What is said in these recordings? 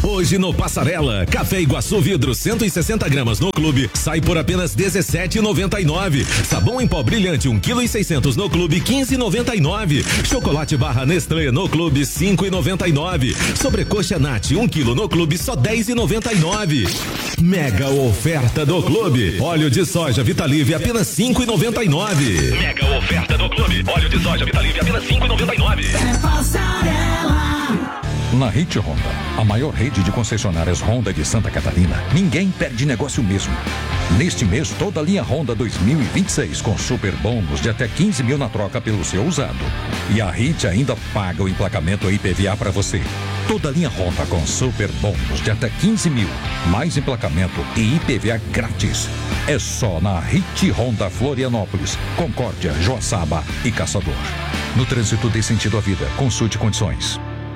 Hoje no Passarela, café Iguaçu vidro 160 gramas no clube sai por apenas R$17,99. Sabão em pó brilhante 1,6 kg no clube 15,99. Chocolate barra Nestlé no clube 5,99. Sobrecoxa Nat 1 kg no clube só 10,99. Mega oferta do clube. Óleo de soja Vitalive apenas 5,99. Mega oferta do clube. Óleo de soja Vitalive apenas 5,99. É Passarela. Na Hit Honda, a maior rede de concessionárias Honda de Santa Catarina, ninguém perde negócio mesmo. Neste mês, toda a linha Honda 2026 com super bônus de até 15 mil na troca pelo seu usado. E a Hit ainda paga o emplacamento IPVA para você. Toda a linha Honda com super bônus de até 15 mil, mais emplacamento e IPVA grátis. É só na Hit Honda Florianópolis, Concórdia, Joaçaba e Caçador. No trânsito dê sentido à vida, consulte condições.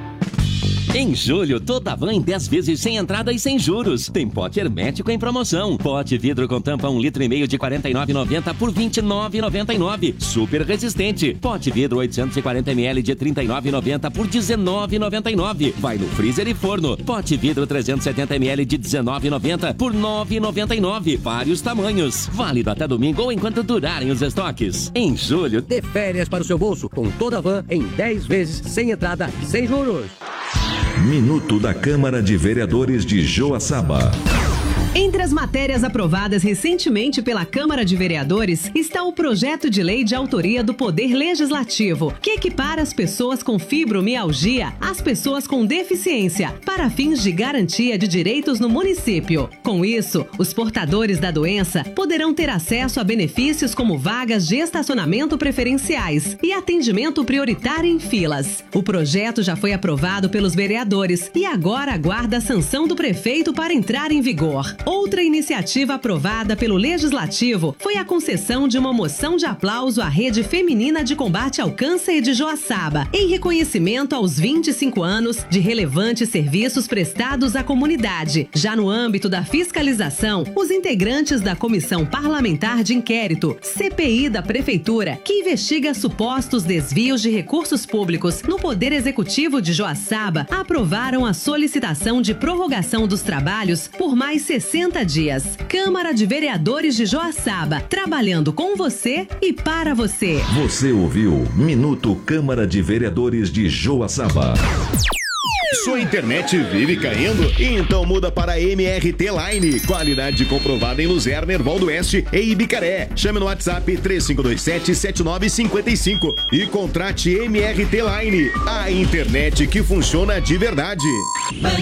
Em julho, toda van em 10 vezes sem entrada e sem juros. Tem pote hermético em promoção. Pote vidro com tampa 1,5 litro de R$ 49,90 por R$ 29,99. Super resistente. Pote vidro 840 ml de R$ 39,90 por R$ 19,99. Vai no freezer e forno. Pote vidro 370 ml de R$ 19,90 por R$ 9,99. Vários tamanhos. Válido até domingo ou enquanto durarem os estoques. Em julho, dê férias para o seu bolso com toda a van em 10 vezes sem entrada e sem juros. Minuto da Câmara de Vereadores de Joaçaba. Entre as matérias aprovadas recentemente pela Câmara de Vereadores está o projeto de lei de autoria do Poder Legislativo, que equipara as pessoas com fibromialgia às pessoas com deficiência, para fins de garantia de direitos no município. Com isso, os portadores da doença poderão ter acesso a benefícios como vagas de estacionamento preferenciais e atendimento prioritário em filas. O projeto já foi aprovado pelos vereadores e agora aguarda a sanção do prefeito para entrar em vigor. Outra iniciativa aprovada pelo Legislativo foi a concessão de uma moção de aplauso à Rede Feminina de Combate ao Câncer de Joaçaba, em reconhecimento aos 25 anos de relevantes serviços prestados à comunidade. Já no âmbito da fiscalização, os integrantes da Comissão Parlamentar de Inquérito, CPI da Prefeitura, que investiga supostos desvios de recursos públicos no Poder Executivo de Joaçaba, aprovaram a solicitação de prorrogação dos trabalhos por mais 60 dias. Câmara de Vereadores de Joaçaba, trabalhando com você e para você. Você ouviu Minuto Câmara de Vereadores de Joaçaba. Sua internet vive caindo? Então muda para a MRT Line. Qualidade comprovada em Luzerna, Erval do Oeste e Ibicaré. Chame no WhatsApp 3527-7955 e contrate MRT Line. A internet que funciona de verdade. Band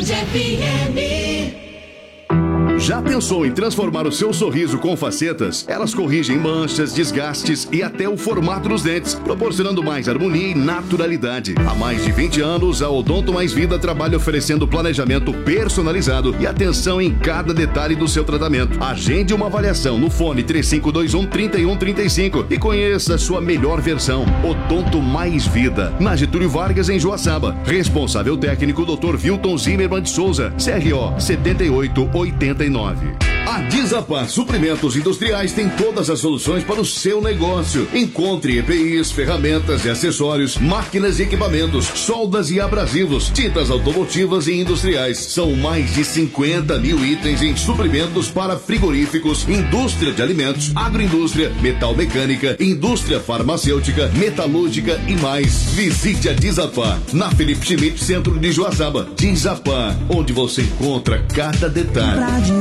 FM. Já pensou em transformar o seu sorriso com facetas? Elas corrigem manchas, desgastes e até o formato dos dentes, proporcionando mais harmonia e naturalidade. Há mais de 20 anos, a Odonto Mais Vida trabalha oferecendo planejamento personalizado e atenção em cada detalhe do seu tratamento. Agende uma avaliação no fone 3521-3135 e conheça a sua melhor versão. Odonto Mais Vida, na Getúlio Vargas, em Joaçaba. Responsável técnico Dr. Wilton Zimmermann de Souza, CRO 7889. A Dizapar Suprimentos Industriais tem todas as soluções para o seu negócio. Encontre EPIs, ferramentas e acessórios, máquinas e equipamentos, soldas e abrasivos, tintas automotivas e industriais. São mais de 50 mil itens em suprimentos para frigoríficos, indústria de alimentos, agroindústria, metal mecânica, indústria farmacêutica, metalúrgica e mais. Visite a Dizapar, na Felipe Schmidt, centro de Joaçaba. Dizapar, onde você encontra cada detalhe.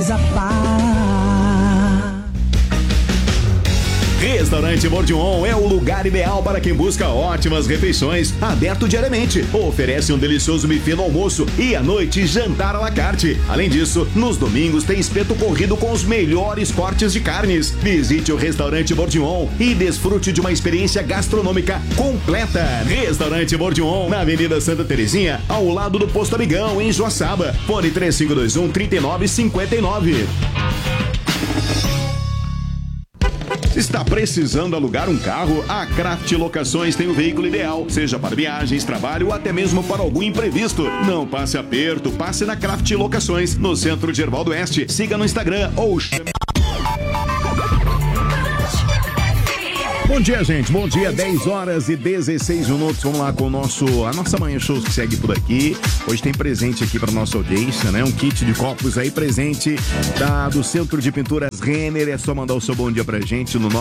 Restaurante Bordion é o lugar ideal para quem busca ótimas refeições, aberto diariamente. Oferece um delicioso buffet no almoço e à noite jantar à la carte. Além disso, nos domingos tem espeto corrido com os melhores cortes de carnes. Visite o Restaurante Bordion e desfrute de uma experiência gastronômica completa. Restaurante Bordion, na Avenida Santa Terezinha, ao lado do Posto Amigão, em Joaçaba. Fone 3521-3959. Está precisando alugar um carro? A Craft Locações tem o veículo ideal, seja para viagens, trabalho ou até mesmo para algum imprevisto. Não passe aperto, passe na Craft Locações, no centro de Erval do Oeste. Siga no Instagram ou chame... Bom dia, gente. Bom dia, 10 horas e 16 minutos. Vamos lá com a nossa Manhã Shows que segue por aqui. Hoje tem presente aqui para nossa audiência, né? Um kit de copos aí, presente do Centro de Pinturas Renner. É só mandar o seu bom dia pra gente no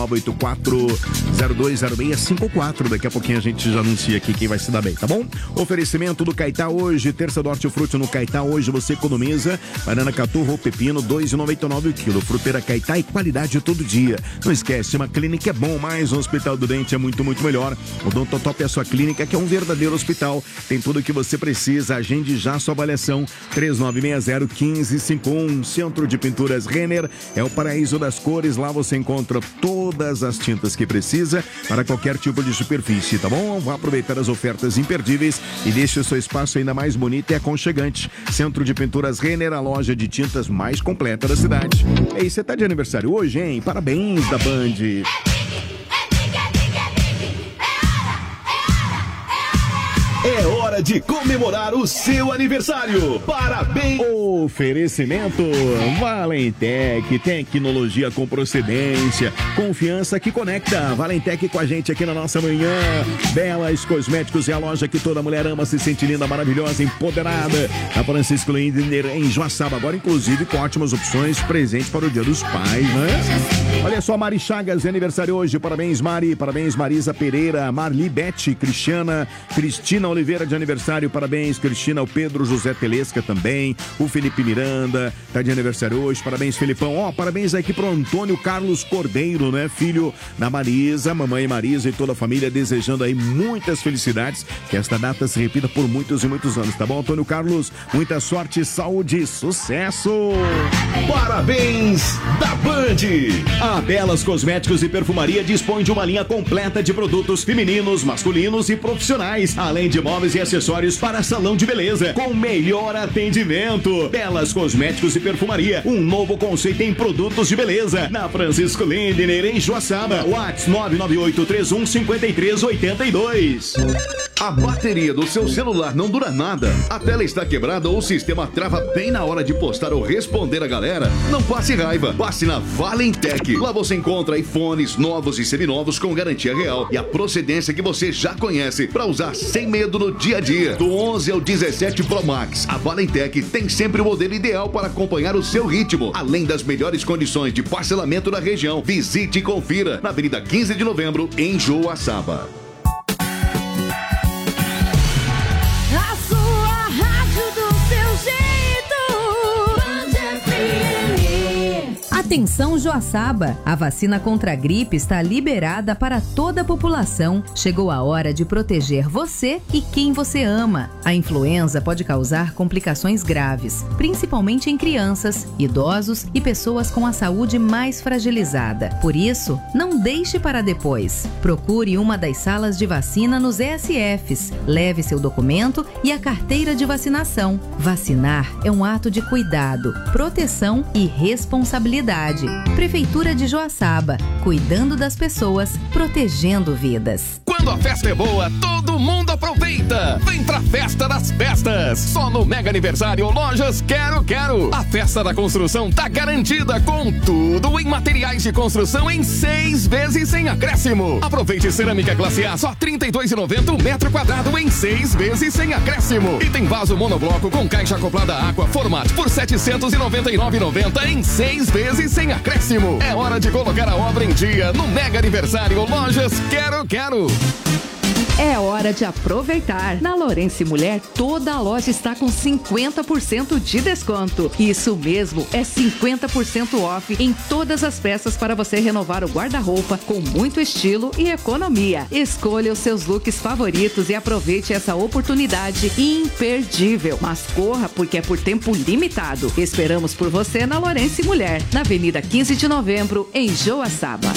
984-020654. Daqui a pouquinho a gente já anuncia aqui quem vai se dar bem, tá bom? Oferecimento do Caetá hoje, terça do hortifruti no Caetá. Hoje você economiza banana caturra ou pepino, R$2,99 o quilo. Fruteira Caetá e qualidade todo dia. Não esquece, uma clínica é bom, mas um Hospital do Dente é muito, muito melhor. O Odontotop é a sua clínica, que é um verdadeiro hospital. Tem tudo o que você precisa. Agende já sua avaliação. 3960-1551. Centro de Pinturas Renner é o paraíso das cores. Lá você encontra todas as tintas que precisa para qualquer tipo de superfície, tá bom? Vá aproveitar as ofertas imperdíveis e deixe o seu espaço ainda mais bonito e aconchegante. Centro de Pinturas Renner, a loja de tintas mais completa da cidade. Ei, você tá de aniversário hoje, hein? Parabéns da Band. É hora de comemorar o seu aniversário. Parabéns! Oferecimento Valentec, tecnologia com procedência, confiança que conecta. Valentec com a gente aqui na nossa manhã. Belas Cosméticos é a loja que toda mulher ama, se sente linda, maravilhosa, empoderada. A Francisco Lindner em Joaçaba, agora inclusive com ótimas opções, presente para o Dia dos Pais, né? Olha só, Mari Chagas é aniversário hoje. Parabéns, Mari. Parabéns, Marisa Pereira, Marli Bete, Cristina Oliveira de aniversário, parabéns, Cristina, o Pedro José Telesca também, o Felipe Miranda tá de aniversário hoje, parabéns, Felipão. Parabéns aqui pro Antônio Carlos Cordeiro, né, filho da Marisa, mamãe Marisa e toda a família, desejando aí muitas felicidades, que esta data se repita por muitos e muitos anos, tá bom, Antônio Carlos? Muita sorte, saúde e sucesso! Parabéns da Band! A Belas Cosméticos e Perfumaria dispõe de uma linha completa de produtos femininos, masculinos e profissionais, além de móveis e acessórios para salão de beleza, com melhor atendimento. Belas Cosméticos e Perfumaria, um novo conceito em produtos de beleza, na Francisco Lindner, em Joaçaba. WhatsApp 998315382. A bateria do seu celular não dura nada, a tela está quebrada ou o sistema trava bem na hora de postar ou responder a galera? Não passe raiva, passe na Valentec. Lá você encontra iPhones novos e seminovos com garantia real e a procedência que você já conhece, para usar sem medo no dia a dia. Do 11 ao 17 Pro Max, a Valentec tem sempre o modelo ideal para acompanhar o seu ritmo, além das melhores condições de parcelamento da região. Visite e confira na Avenida 15 de Novembro, em Joaçaba. A sua rádio do seu jeito. Band FM. Atenção, Joaçaba! A vacina contra a gripe está liberada para toda a população. Chegou a hora de proteger você e quem você ama. A influenza pode causar complicações graves, principalmente em crianças, idosos e pessoas com a saúde mais fragilizada. Por isso, não deixe para depois. Procure uma das salas de vacina nos ESFs. Leve seu documento e a carteira de vacinação. Vacinar é um ato de cuidado, proteção e responsabilidade. Prefeitura de Joaçaba, cuidando das pessoas, protegendo vidas. Quando a festa é boa, todo mundo aproveita. Vem pra Festa das Festas. Só no Mega Aniversário Lojas Quero Quero. A festa da construção tá garantida com tudo em materiais de construção em 6 vezes sem acréscimo. Aproveite cerâmica classe A, só R$ 32,90 o metro quadrado em 6 vezes sem acréscimo. E tem vaso monobloco com caixa acoplada Aqua Format por R$ 799,90 em 6 vezes sem acréscimo. É hora de colocar a obra em dia no Mega Aniversário Lojas Quero Quero. É hora de aproveitar. Na Lourenço Mulher, toda a loja está com 50% de desconto. Isso mesmo, é 50% off em todas as peças para você renovar o guarda-roupa com muito estilo e economia. Escolha os seus looks favoritos e aproveite essa oportunidade imperdível. Mas corra, porque é por tempo limitado. Esperamos por você na Lourenço Mulher, na Avenida 15 de Novembro, em Joaçaba.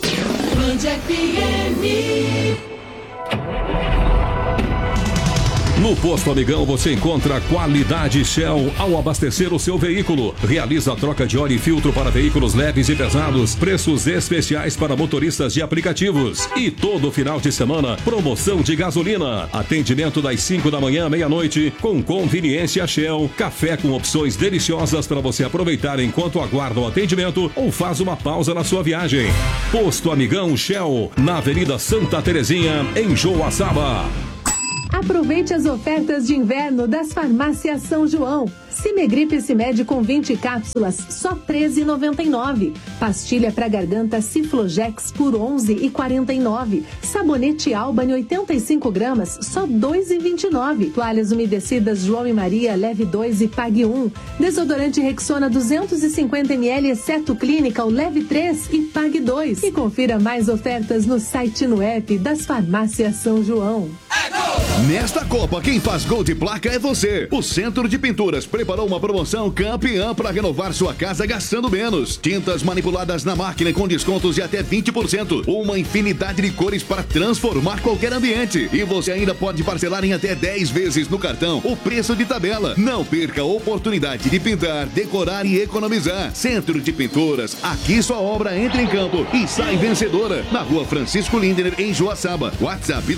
Band FM. No Posto Amigão você encontra qualidade Shell ao abastecer o seu veículo. Realiza a troca de óleo e filtro para veículos leves e pesados. Preços especiais para motoristas de aplicativos. E todo final de semana, promoção de gasolina. Atendimento das 5 da manhã à meia-noite, com conveniência Shell. Café com opções deliciosas para você aproveitar enquanto aguarda o atendimento ou faz uma pausa na sua viagem. Posto Amigão Shell, na Avenida Santa Terezinha, em Joaçaba. Aproveite as ofertas de inverno das farmácias São João. Cimegripe Cimed com 20 cápsulas, só R$ 13,99. Pastilha para garganta Ciflojex por R$ 11,49. Sabonete Albany 85 gramas, só R$ 2,29. Toalhas umedecidas João e Maria, leve 2 e pague 1. Desodorante Rexona 250 ml, exceto Clinical, leve 3 e pague 2. E confira mais ofertas no site e no app das farmácias São João. Nesta Copa, quem faz gol de placa é você. O Centro de Pinturas preparou uma promoção campeã para renovar sua casa gastando menos. Tintas manipuladas na máquina com descontos de até 20%. Uma infinidade de cores para transformar qualquer ambiente. E você ainda pode parcelar em até 10 vezes no cartão o preço de tabela. Não perca a oportunidade de pintar, decorar e economizar. Centro de Pinturas, aqui sua obra entra em campo e sai vencedora. Na Rua Francisco Lindner, em Joaçaba. WhatsApp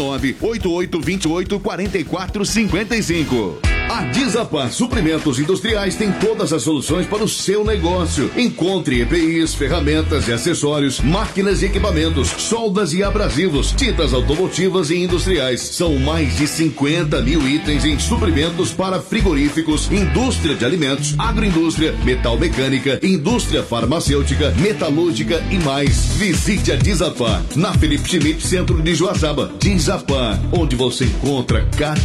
988284455. A Dizapar Suprimentos Industriais tem todas as soluções para o seu negócio. Encontre EPIs, ferramentas e acessórios, máquinas e equipamentos, soldas e abrasivos, tintas automotivas e industriais. São mais de 50 mil itens em suprimentos para frigoríficos, indústria de alimentos, agroindústria, metal mecânica, indústria farmacêutica, metalúrgica e mais. Visite a Dizapar na Felipe Schmidt, centro de Joaçaba. Dizapar, onde você encontra cada